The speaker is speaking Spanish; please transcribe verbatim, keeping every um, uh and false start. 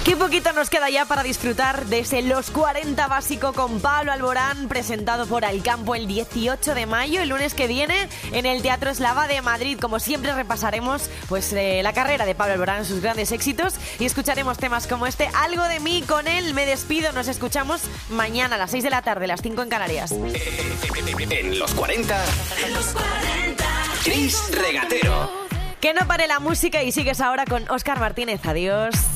Qué poquito nos queda ya para disfrutar de ese Los cuarenta básico con Pablo Alborán, presentado por Alcampo el dieciocho de mayo, el lunes que viene, en el Teatro Eslava de Madrid. Como siempre repasaremos pues eh, la carrera de Pablo Alborán, sus grandes éxitos, y escucharemos temas como este, Algo de mí. Con él me despido, nos escuchamos mañana a las seis de la tarde, las cinco en Canarias. En Los cuarenta, en Los cuarenta, Chris Regatero. Que no pare la música y sigues ahora con Óscar Martínez. Adiós.